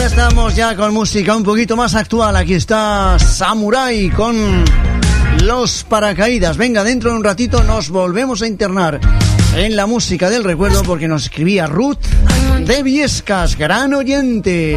estamos ya con música un poquito más actual. Aquí está Samurai con Los Paracaídas. Venga, dentro de un ratito nos volvemos a internar en la música del recuerdo porque nos escribía Ruth de Viescas, gran oyente.